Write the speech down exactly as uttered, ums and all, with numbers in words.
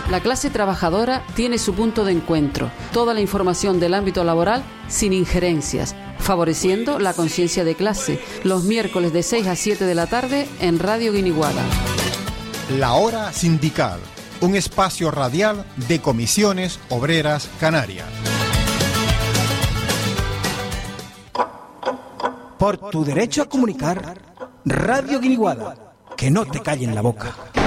La clase trabajadora tiene su punto de encuentro. Toda la información del ámbito laboral sin injerencias, favoreciendo la conciencia de clase. Los miércoles de seis a siete de la tarde en Radio Guiniguada. La Hora Sindical, un espacio radial de Comisiones Obreras Canarias. Por tu derecho a comunicar, Radio Guiniguada, que no te callen la boca.